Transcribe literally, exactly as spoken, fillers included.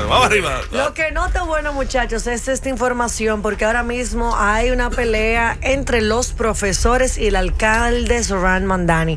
Vamos arriba. Lo que no está bueno, muchachos, es esta información, porque ahora mismo hay una pelea entre los profesores y el alcalde Zoran Mandani.